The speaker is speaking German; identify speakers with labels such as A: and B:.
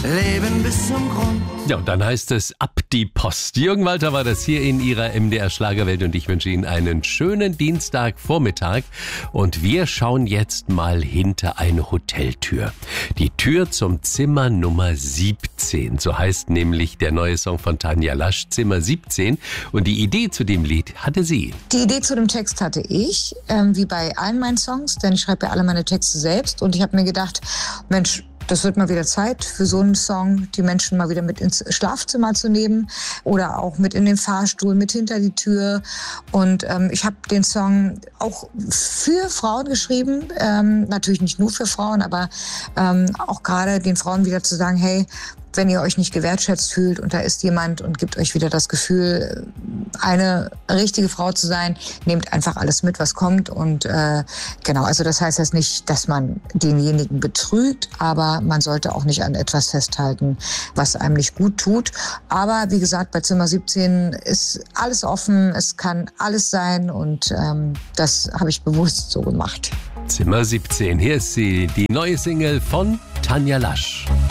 A: Leben bis zum Grund.
B: Ja, und dann heißt es ab die Post. Jürgen Walter war das hier in Ihrer MDR Schlagerwelt und ich wünsche Ihnen einen schönen Dienstagvormittag. Und wir schauen jetzt mal hinter eine Hoteltür. Die Tür zum Zimmer Nummer 17. So heißt nämlich der neue Song von Tanja Lasch, Zimmer 17. Und die Idee zu dem Lied hatte sie.
C: Die Idee zu dem Text hatte ich, wie bei allen meinen Songs, denn ich schreibe ja alle meine Texte selbst. Und ich habe mir gedacht, Mensch, das wird mal wieder Zeit für so einen Song, die Menschen mal wieder mit ins Schlafzimmer zu nehmen oder auch mit in den Fahrstuhl, mit hinter die Tür. Und ich habe den Song auch für Frauen geschrieben, natürlich nicht nur für Frauen, aber auch gerade den Frauen wieder zu sagen, hey, wenn ihr euch nicht gewertschätzt fühlt und da ist jemand und gibt euch wieder das Gefühl, eine richtige Frau zu sein, nehmt einfach alles mit, was kommt. Und genau, also das heißt jetzt nicht, dass man denjenigen betrügt, aber man sollte auch nicht an etwas festhalten, was einem nicht gut tut. Aber wie gesagt, bei Zimmer 17 ist alles offen, es kann alles sein und das habe ich bewusst so gemacht.
B: Zimmer 17, hier ist sie, die neue Single von Tanja Lasch.